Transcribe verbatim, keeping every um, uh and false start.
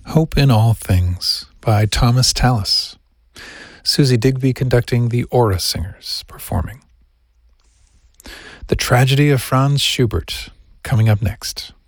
Hope in All Things by Thomas Tallis. Susie Digby conducting the Aura Singers performing. The Tragedy of Franz Schubert, coming up next.